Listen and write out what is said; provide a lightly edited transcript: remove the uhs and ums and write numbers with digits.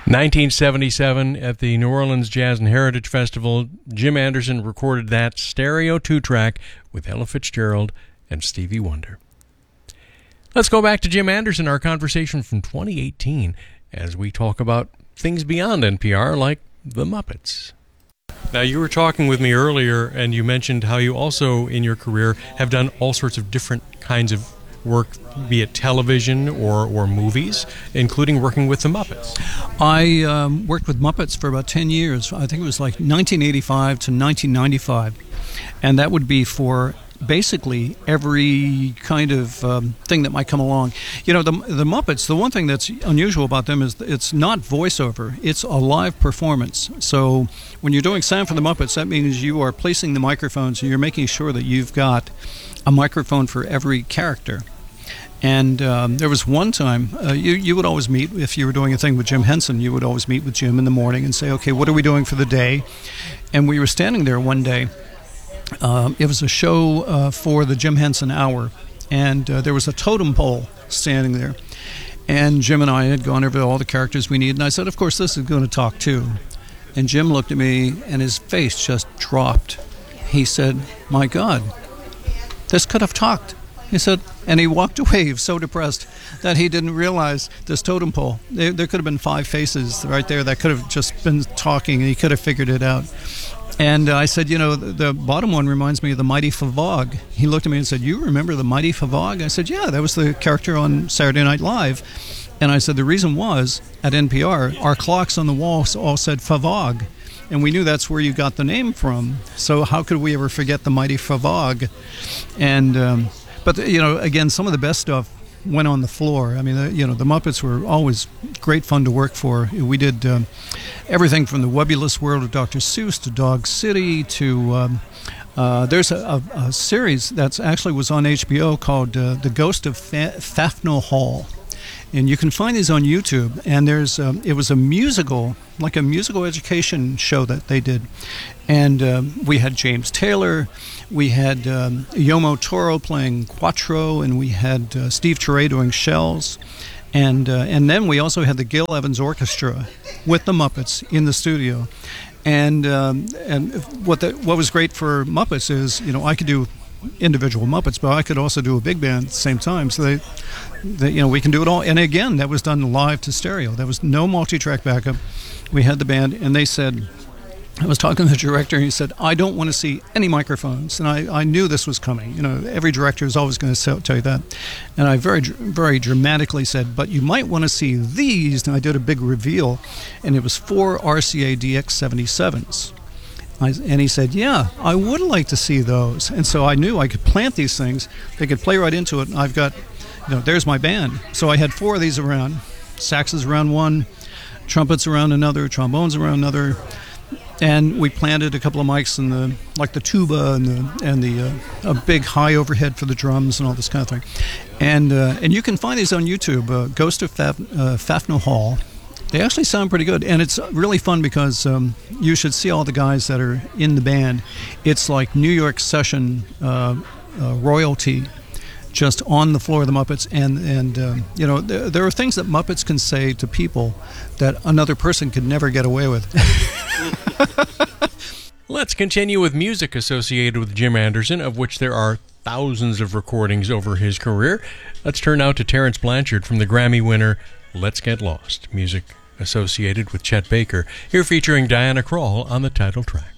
1977 at the New Orleans Jazz and Heritage Festival, Jim Anderson recorded that stereo 2-track with Ella Fitzgerald and Stevie Wonder. Let's go back to Jim Anderson, our conversation from 2018, as we talk about things beyond NPR like the Muppets. Now, you were talking with me earlier, and you mentioned how you also, in your career, have done all sorts of different kinds of work, be it television or movies, including working with the Muppets. I worked with Muppets for about 10 years. I think it was like 1985 to 1995. And that would be for basically every kind of thing that might come along. You know, the Muppets, the one thing that's unusual about them is it's not voiceover. It's a live performance. So when you're doing sound for the Muppets, that means you are placing the microphones and you're making sure that you've got a microphone for every character. And there was one time, you would always meet, if you were doing a thing with Jim Henson, you would always meet with Jim in the morning and say, okay, what are we doing for the day? And we were standing there one day. It was a show for the Jim Henson Hour, and there was a totem pole standing there. And Jim and I had gone over all the characters we needed, and I said, of course, this is going to talk too. And Jim looked at me, and his face just dropped. He said, my God, this could have talked. He said, and he walked away so depressed that he didn't realize this totem pole. There could have been 5 faces right there that could have just been talking, and he could have figured it out. And I said, you know, the bottom one reminds me of the Mighty Favog. He looked at me and said, you remember the Mighty Favog? I said, yeah, that was the character on Saturday Night Live. And I said, the reason was, at NPR, our clocks on the walls all said Favog. And we knew that's where you got the name from. So how could we ever forget the Mighty Favog? And but, you know, again, some of the best stuff went on the floor. I mean, you know, the Muppets were always great fun to work for. We did everything from the Webulous World of Dr. Seuss to Dog City to there's a series that's actually was on HBO called The Ghost of Fafnel Hall. And you can find these on YouTube. And there's it was a musical, like a musical education show that they did. And we had James Taylor, we had Yomo Toro playing Quattro, and we had Steve Turre doing Shells. And then we also had the Gil Evans Orchestra with the Muppets in the studio. And what was great for Muppets is, you know, I could do individual Muppets, but I could also do a big band at the same time. So they you know, we can do it all. And again, that was done live to stereo. There was no multi-track backup. We had the band, and they said, I was talking to the director, and he said, I don't want to see any microphones. And I knew this was coming. You know, every director is always going to tell you that. And I very, very dramatically said, but you might want to see these. And I did a big reveal, and it was 4 RCA DX77s. And he said, yeah, I would like to see those. And so I knew I could plant these things. They could play right into it. And I've got, you know, there's my band. So I had 4 of these around. Saxes around one, trumpets around another, trombones around another. And we planted a couple of mics in the, like the tuba and a big high overhead for the drums and all this kind of thing. And you can find these on YouTube, Ghost of Fafnel Hall. They actually sound pretty good, and it's really fun because you should see all the guys that are in the band. It's like New York session royalty, just on the floor of the Muppets. And you know, there are things that Muppets can say to people that another person could never get away with. Let's continue with music associated with Jim Anderson, of which there are thousands of recordings over his career. Let's turn now to Terence Blanchard from the Grammy winner Let's Get Lost, music associated with Chet Baker, here featuring Diana Krall on the title track.